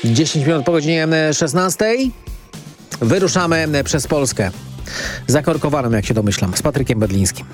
10 minut po godzinie 16. Wyruszamy przez Polskę. Zakorkowaną, jak się domyślam, z Patrykiem Bedlińskim.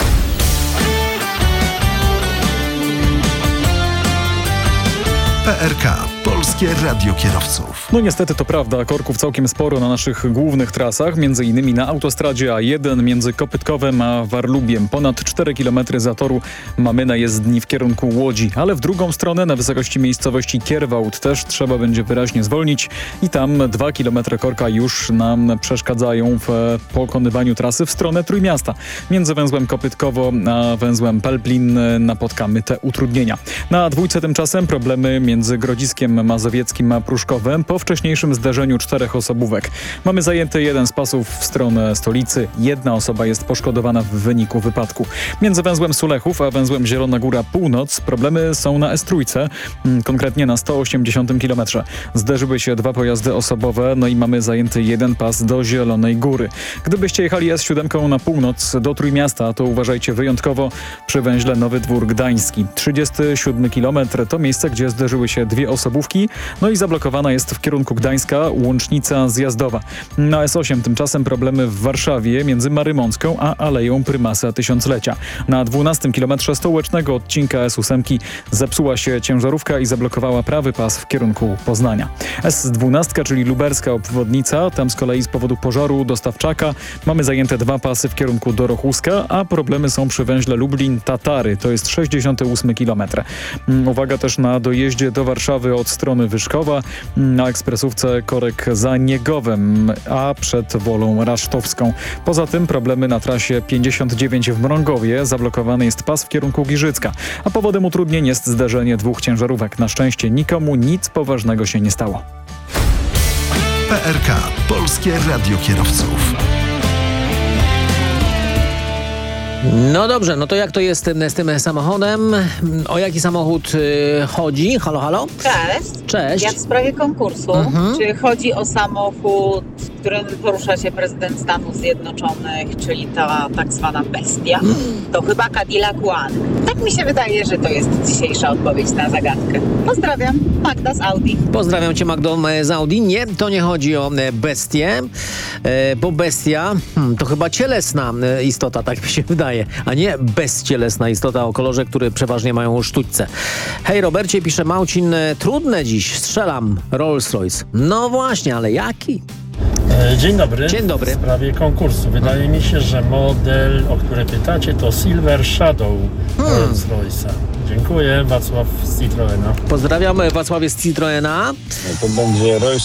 PRK. Polskie Radio Kierowców. No niestety to prawda, korków całkiem sporo na naszych głównych trasach, między innymi na autostradzie A1 między Kopytkowem a Warlubiem. Ponad 4 km zatoru mamy na jezdni w kierunku Łodzi, ale w drugą stronę na wysokości miejscowości Kierwałd też trzeba będzie wyraźnie zwolnić i tam 2 km korka już nam przeszkadzają w pokonywaniu trasy w stronę Trójmiasta. Między węzłem Kopytkowo a węzłem Pelplin napotkamy te utrudnienia. Na dwójce tymczasem problemy między Grodziskiem Mazowieckim a Pruszkowem po wcześniejszym zderzeniu 4 osobówek. Mamy zajęty jeden z pasów w stronę stolicy. Jedna osoba jest poszkodowana w wyniku wypadku. Między węzłem Sulechów a węzłem Zielona Góra Północ problemy są na S3, konkretnie na 180 km. Zderzyły się 2 pojazdy osobowe, no i mamy zajęty jeden pas do Zielonej Góry. Gdybyście jechali S7 na północ do Trójmiasta, to uważajcie wyjątkowo przy węźle Nowy Dwór Gdański. 37 km to miejsce, gdzie zderzyły się 2 osobówki, no i zablokowana jest w kierunku Gdańska łącznica zjazdowa. Na S8 tymczasem problemy w Warszawie między Marymącką a Aleją Prymasa Tysiąclecia. Na 12 kilometrze stołecznego odcinka S8 zepsuła się ciężarówka i zablokowała prawy pas w kierunku Poznania. S12, czyli lubelska obwodnica, tam z kolei z powodu pożaru dostawczaka mamy zajęte 2 pasy w kierunku Dorochuska, a problemy są przy węźle Lublin-Tatary, to jest 68 km. Uwaga też na dojeździe do Warszawy od strony Wyszkowa, na ekspresówce korek za Niegowem, a przed Wolą Rasztowską. Poza tym problemy na trasie 59 w Mrągowie, zablokowany jest pas w kierunku Giżycka, a powodem utrudnień jest zderzenie 2 ciężarówek. Na szczęście nikomu nic poważnego się nie stało. PRK. Polskie Radio Kierowców. No dobrze, no to jak to jest z tym samochodem? O jaki samochód chodzi? Halo, halo? Cześć. Cześć. Ja w sprawie konkursu. Czy chodzi o samochód, którym porusza się prezydent Stanów Zjednoczonych, czyli ta tak zwana bestia? To chyba Cadillac One. Tak mi się wydaje, że to jest dzisiejsza odpowiedź na zagadkę. Pozdrawiam. Magda z Audi. Pozdrawiam Cię, Magdo z Audi. Nie, to nie chodzi o bestię, bo bestia to chyba cielesna istota, tak mi się wydaje, a nie bezcielesna istota o kolorze, który przeważnie mają sztućce. Hej Robercie, pisze Małcin, trudne dziś, strzelam Rolls-Royce. No właśnie, ale jaki? Dzień dobry. Dzień dobry. W sprawie konkursu. Wydaje mi się, że model, o który pytacie, to Silver Shadow Rolls-Royce'a. Dziękuję. Wacław z Citroena. Pozdrawiam Wacławie z Citroena. To będzie Rolls